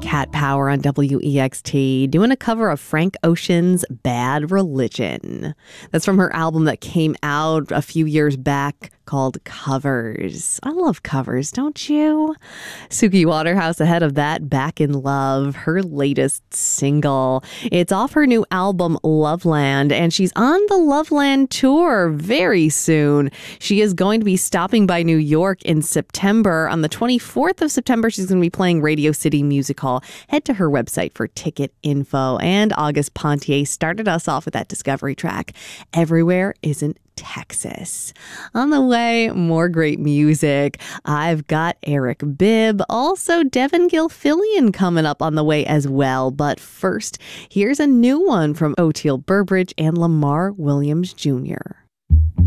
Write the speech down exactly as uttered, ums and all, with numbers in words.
Cat Power on W E X T doing a cover of Frank Ocean's Bad Religion. That's from her album that came out a few years back called Covers. I love covers, don't you? Suki Waterhouse ahead of that, Back in Love, her latest single. It's off her new album, Loveland, and she's on the Loveland tour very soon. She is going to be stopping by New York in September. On the twenty-fourth of September, she's going to be playing Radio City Music Hall. Head to her website for ticket info. And August Pontier started us off with that discovery track, Everywhere Isn't Texas. On the way, more great music. I've got Eric Bibb, also Devin Gilfillian coming up on the way as well. But first, here's a new one from Oteil Burbridge and Lamar Williams Junior